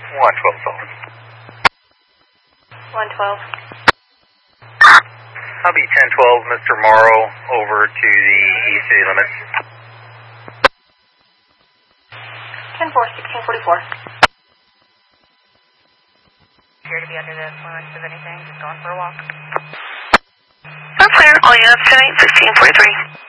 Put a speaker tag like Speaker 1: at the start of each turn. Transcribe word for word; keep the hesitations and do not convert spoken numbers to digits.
Speaker 1: one twelve Sullivan.
Speaker 2: one twelve.
Speaker 1: I'll be ten twelve, Mister Morrow, over to the east city limits.
Speaker 2: ten four, sixteen forty-four. Appear to be under the influence of anything, just going for a walk.
Speaker 3: We're clear, all units tonight, sixteen forty-three.